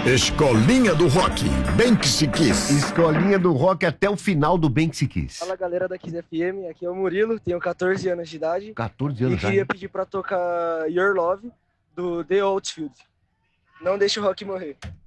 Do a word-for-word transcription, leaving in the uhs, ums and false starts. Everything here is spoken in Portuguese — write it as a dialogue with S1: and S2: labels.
S1: Escolinha do Rock, Banksy Kiss.
S2: Escolinha do Rock até o final do Banksy Kiss.
S3: Fala galera da Kiss F M, aqui é o Murilo, tenho catorze anos de idade.
S2: catorze anos
S3: E
S2: já.
S3: queria pedir pra tocar Your Love, do The Outfield. Não deixe o rock morrer.